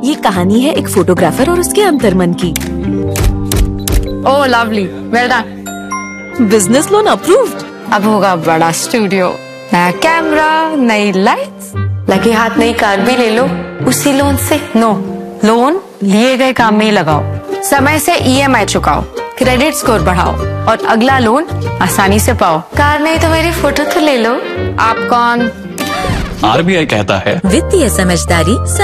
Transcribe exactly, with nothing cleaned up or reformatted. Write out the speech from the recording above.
ये कहानी है एक फोटोग्राफर और उसके अंतर्मन की। ओह lovely, well done. Business loan approved. अब होगा बड़ा स्टूडियो, नया कैमरा, नई लाइट्स, लगे हाथ नई कार भी ले लो उसी लोन से। नो, लोन लिए गए काम में ही लगाओ, समय से ईएमआई चुकाओ, क्रेडिट स्कोर बढ़ाओ और अगला लोन आसानी से पाओ। कार नहीं तो मेरी फोटो तो ले लो। आप कौन? आरबीआई कहता है वित्तीय समझदारी